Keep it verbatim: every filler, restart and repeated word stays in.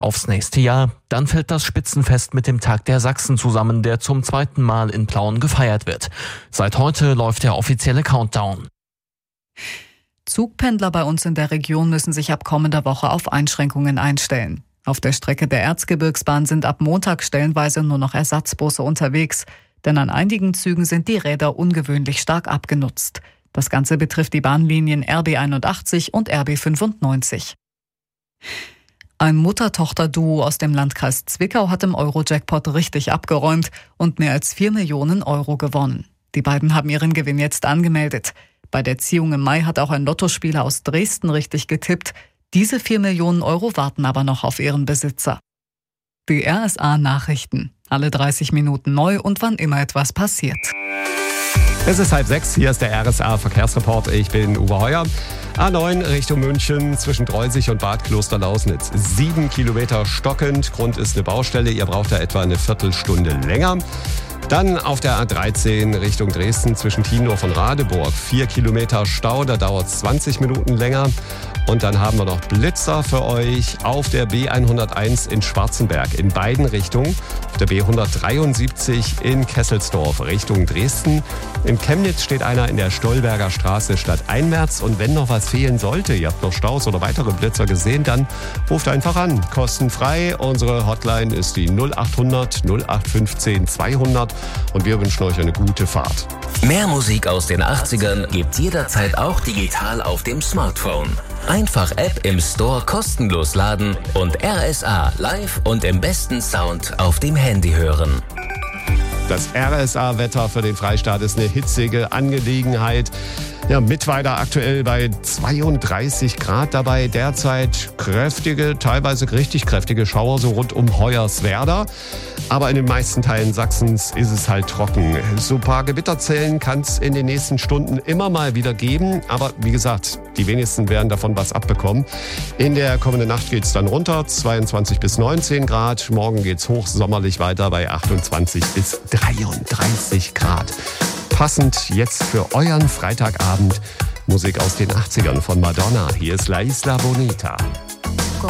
aufs nächste Jahr. Dann fällt das Spitzenfest mit dem Tag der Sachsen zusammen, der zum zweiten Mal in Plauen gefeiert wird. Seit heute läuft der offizielle Countdown. Zugpendler bei uns in der Region müssen sich ab kommender Woche auf Einschränkungen einstellen. Auf der Strecke der Erzgebirgsbahn sind ab Montag stellenweise nur noch Ersatzbusse unterwegs, denn an einigen Zügen sind die Räder ungewöhnlich stark abgenutzt. Das Ganze betrifft die Bahnlinien R B einundachtzig und R B fünfundneunzig. Ein Mutter-Tochter-Duo aus dem Landkreis Zwickau hat im Euro-Jackpot richtig abgeräumt und mehr als vier Millionen Euro gewonnen. Die beiden haben ihren Gewinn jetzt angemeldet. Bei der Ziehung im Mai hat auch ein Lottospieler aus Dresden richtig getippt. Diese vier Millionen Euro warten aber noch auf ihren Besitzer. Die R S A-Nachrichten. Alle dreißig Minuten neu und wann immer etwas passiert. Es ist halb sechs, hier ist der R S A-Verkehrsreport. Ich bin Uwe Heuer. A neun Richtung München zwischen Dreusig und Bad Klosterlausnitz. Sieben Kilometer stockend. Grund ist eine Baustelle. Ihr braucht da etwa eine Viertelstunde länger. Dann auf der A dreizehn Richtung Dresden zwischen Tiendorf und Radeburg. Vier Kilometer Stau, da dauert es zwanzig Minuten länger. Und dann haben wir noch Blitzer für euch auf der B hunderteins in Schwarzenberg in beiden Richtungen. Auf der B hundertdreiundsiebzig in Kesselsdorf Richtung Dresden. In Chemnitz steht einer in der Stolberger Straße stadteinwärts. Und wenn noch was fehlen sollte, ihr habt noch Staus oder weitere Blitzer gesehen, dann ruft einfach an. Kostenfrei. Unsere Hotline ist die null achthundert null acht fünfzehn zweihundert. Und wir wünschen euch eine gute Fahrt. Mehr Musik aus den achtzigern gibt's jederzeit auch digital auf dem Smartphone. Einfach App im Store kostenlos laden und R S A live und im besten Sound auf dem Handy hören. Das R S A-Wetter für den Freistaat ist eine hitzige Angelegenheit. Ja, Mittweida aktuell bei zweiunddreißig Grad dabei. Derzeit kräftige, teilweise richtig kräftige Schauer so rund um Hoyerswerda. Aber in den meisten Teilen Sachsens ist es halt trocken. So ein paar Gewitterzellen kann es in den nächsten Stunden immer mal wieder geben. Aber wie gesagt, die wenigsten werden davon was abbekommen. In der kommenden Nacht geht es dann runter, zweiundzwanzig bis neunzehn Grad. Morgen geht es hochsommerlich weiter bei achtundzwanzig bis dreiunddreißig Grad. Passend jetzt für euren Freitagabend Musik aus den achtzigern von Madonna. Hier ist La Isla Bonita.